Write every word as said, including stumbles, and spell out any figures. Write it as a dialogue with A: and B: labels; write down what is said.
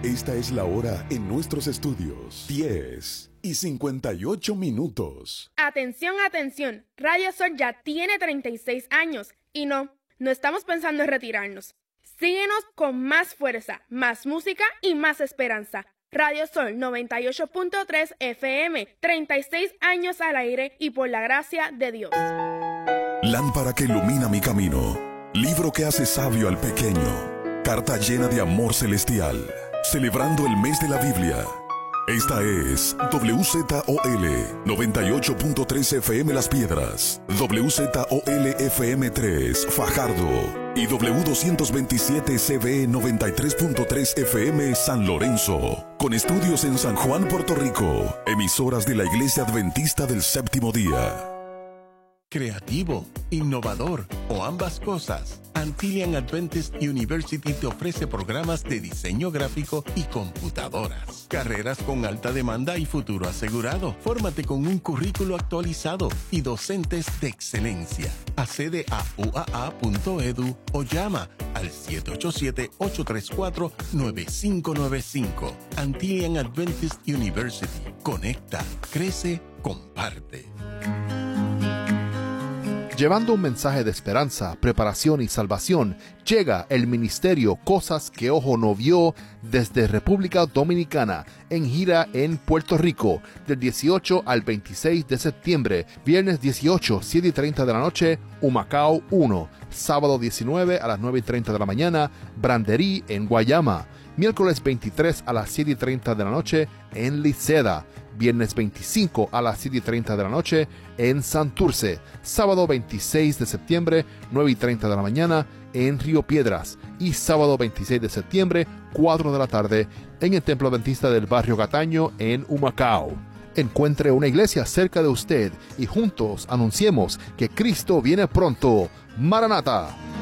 A: Esta es la hora en nuestros estudios. diez y cincuenta y ocho minutos.
B: Atención, atención. Radio Sol ya tiene treinta y seis años y no, no estamos pensando en retirarnos. Síguenos con más fuerza, más música y más esperanza. Radio Sol noventa y ocho punto tres F M, treinta y seis años al aire y por la gracia de Dios.
A: Lámpara que ilumina mi camino, libro que hace sabio al pequeño, carta llena de amor celestial, celebrando el mes de la Biblia. Esta es W Z O L noventa y ocho punto tres F M Las Piedras, W Z O L F M tres Fajardo y W doscientos veintisiete C B noventa y tres punto tres F M San Lorenzo, con estudios en San Juan, Puerto Rico, emisoras de la Iglesia Adventista del Séptimo Día.
C: Creativo, innovador o ambas cosas, Antilian Adventist University te ofrece programas de diseño gráfico y computadoras, carreras con alta demanda y futuro asegurado. Fórmate con un currículo actualizado y docentes de excelencia. Accede a u a a punto e d u o llama al siete ocho siete, ocho tres cuatro, nueve cinco nueve cinco. Antilian Adventist University. Conecta, crece, comparte.
D: Llevando un mensaje de esperanza, preparación y salvación, llega el ministerio Cosas que Ojo No Vio desde República Dominicana, en gira en Puerto Rico, del dieciocho al veintiséis de septiembre, viernes dieciocho, siete y treinta de la noche, Humacao uno, sábado diecinueve a las nueve y treinta de la mañana, Branderí en Guayama, miércoles veintitrés a las siete y treinta de la noche en Liceda, viernes veinticinco a las siete y treinta de la noche en Santurce, sábado veintiséis de septiembre, nueve y treinta de la mañana en Río Piedras y sábado veintiséis de septiembre, cuatro de la tarde en el Templo Adventista del Barrio Cataño en Humacao. Encuentre una iglesia cerca de usted y juntos anunciemos que Cristo viene pronto. ¡Maranata!